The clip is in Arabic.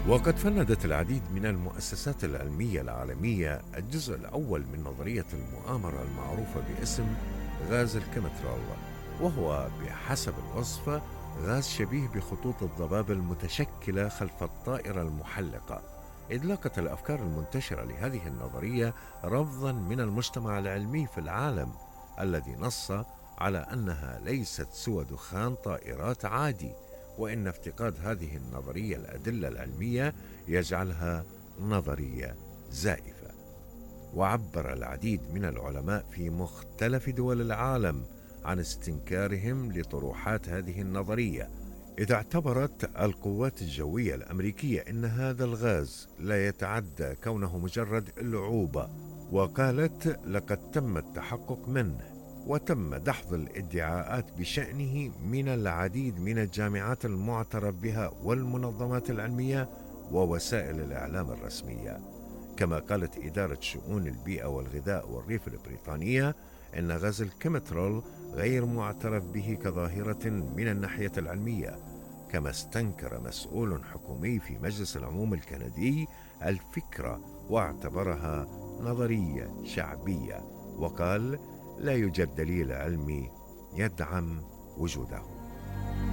وقد فندت العديد من المؤسسات العلمية العالمية الجزء الأول من نظرية المؤامرة المعروفة باسم غاز الكيمترول، وهو بحسب الوصف غاز شبيه بخطوط الضباب المتشكلة خلف الطائرة المحلقة. إذ لقت الأفكار المنتشرة لهذه النظرية رفضا من المجتمع العلمي في العالم، الذي نص على أنها ليست سوى دخان طائرات عادي، وإن افتقاد هذه النظرية الأدلة العلمية يجعلها نظرية زائفة. وعبر العديد من العلماء في مختلف دول العالم عن استنكارهم لطروحات هذه النظرية، إذا اعتبرت القوات الجوية الأمريكية أن هذا الغاز لا يتعدى كونه مجرد لعوبة، وقالت لقد تم التحقق منه وتم دحض الادعاءات بشأنه من العديد من الجامعات المعترف بها والمنظمات العلمية ووسائل الإعلام الرسمية. كما قالت إدارة شؤون البيئة والغذاء والريف البريطانية إن غاز الكيمترول غير معترف به كظاهرة من الناحية العلمية. كما استنكر مسؤول حكومي في مجلس العموم الكندي الفكرة واعتبرها نظرية شعبية، وقال لا يوجد دليل علمي يدعم وجوده.